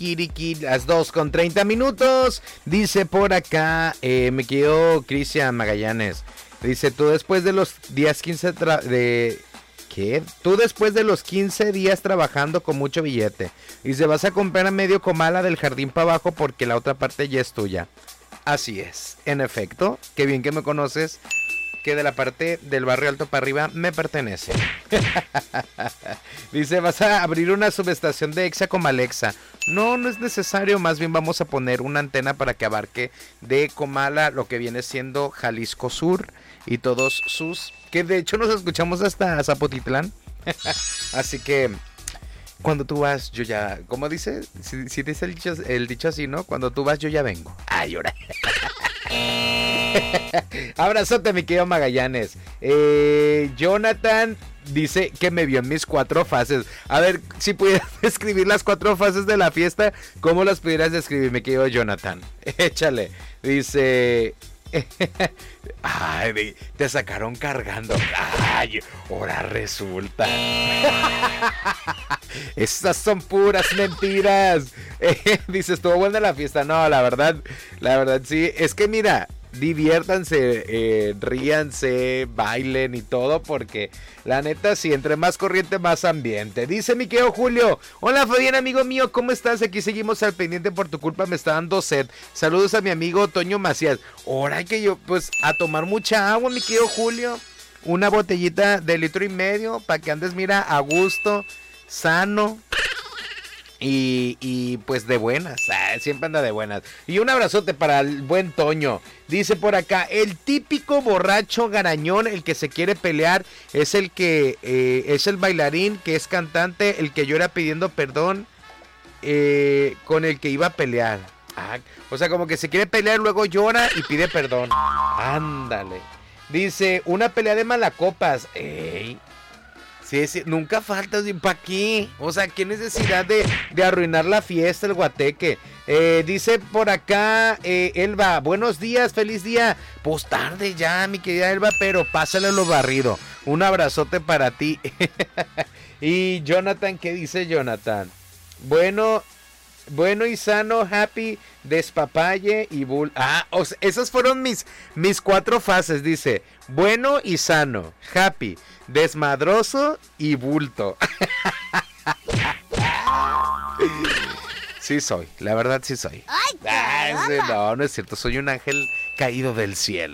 Kiriki, las 2:30. Dice por acá, me quedó Cristian Magallanes. Dice, tú después de los días 15 ¿qué? Tú después de los 15 días trabajando con mucho billete. Dice, vas a comprar a medio comala del jardín para abajo porque la otra parte ya es tuya. Así es, en efecto, qué bien que me conoces, que de la parte del barrio alto para arriba me pertenece. Dice, vas a abrir una subestación de Exa como Alexa. No, no es necesario, más bien vamos a poner una antena para que abarque de Comala lo que viene siendo Jalisco Sur y todos sus, que de hecho nos escuchamos hasta Zapotitlán. Así que cuando tú vas, yo ya, ¿cómo dice? Si dice el dicho así, ¿no? Cuando tú vas, yo ya vengo. Ay, ahora. Abrazote, mi querido Magallanes. Jonathan dice que me vio en mis 4 fases. A ver, si pudieras describir las 4 fases de la fiesta, ¿cómo las pudieras describir, mi querido Jonathan? Échale. Dice... Ay, te sacaron cargando. Ay, ahora resulta. Estas son puras mentiras. Dice, estuvo buena la fiesta. No, la verdad sí. Es que mira, diviértanse, ríanse, bailen y todo, porque la neta sí, entre más corriente, más ambiente. Dice mi querido Julio, hola Fabián, amigo mío, ¿cómo estás? Aquí seguimos al pendiente, por tu culpa me está dando sed. Saludos a mi amigo Toño Macías. Ahora que yo, pues, a tomar mucha agua, mi querido Julio. Una botellita de 1.5 litros, para que andes, mira, a gusto, sano. Y pues de buenas, siempre anda de buenas. Y un abrazote para el buen Toño. Dice por acá, el típico borracho garañón, el que se quiere pelear, es el que es el bailarín, que es cantante, el que llora pidiendo perdón, con el que iba a pelear. O sea, como que se quiere pelear, luego llora y pide perdón. Ándale. Dice, una pelea de malacopas. ¡Ey! Sí, nunca faltas, ¿para qué? O sea, qué necesidad de arruinar la fiesta, el guateque. Dice por acá, Elba, buenos días, feliz día. Pues tarde ya, mi querida Elba, pero pásale lo barrido. Un abrazote para ti. Y Jonathan, ¿qué dice Jonathan? Bueno y sano, happy, despapalle y bull. O sea, esas fueron mis 4 fases, dice. Bueno y sano, happy, desmadroso y bulto. Sí soy, la verdad sí soy. Ay, no es cierto, soy un ángel caído del cielo.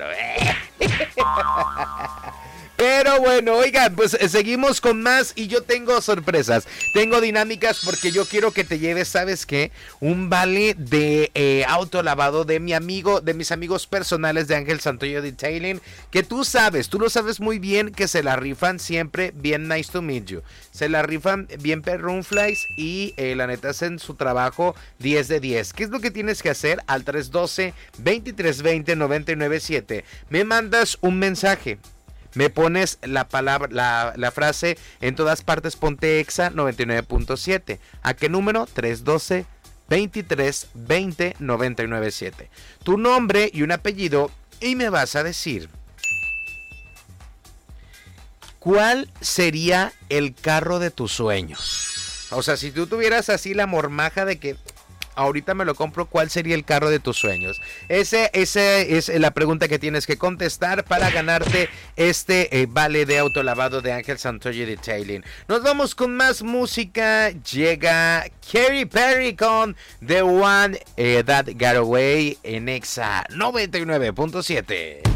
Pero bueno, oigan, pues seguimos con más y yo tengo sorpresas, tengo dinámicas porque yo quiero que te lleves, ¿sabes qué? Un vale de autolavado de mis amigos personales de Ángel Santoyo Detailing, que tú lo sabes muy bien, que se la rifan siempre bien nice to meet you. Se la rifan bien perrunflies y la neta hacen su trabajo 10 de 10. ¿Qué es lo que tienes que hacer? Al 312-2320-997 me mandas un mensaje. Me pones la palabra, la frase en todas partes, ponte Exa 99.7. ¿A qué número? 312-2320-997. Tu nombre y un apellido y me vas a decir ¿cuál sería el carro de tus sueños? O sea, si tú tuvieras así la mormaja de que ahorita me lo compro, ¿cuál sería el carro de tus sueños? Esa es la pregunta que tienes que contestar para ganarte este vale de autolavado de Ángel Santoyo Detailing. Nos vamos con más música. Llega Katy Perry con The One That Got Away en Exa 99.7.